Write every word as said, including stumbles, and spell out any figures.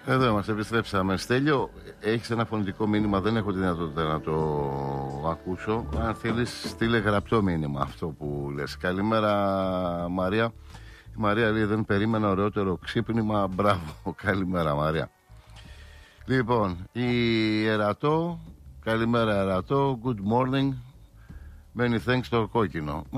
Εδώ είμαστε, επιστρέψαμε. Στέλιο, έχεις ένα φωνητικό μήνυμα, δεν έχω τη δυνατότητα να το ακούσω. Αν θέλεις, στείλε γραπτό μήνυμα αυτό που λες. Καλημέρα, Μαρία. Η Μαρία λέει: δεν περίμενα ωραιότερο ξύπνημα. Μπράβο, καλημέρα, Μαρία. Λοιπόν, η Ερατό, καλημέρα, Ερατό. Good morning. Many thanks στο κόκκινο.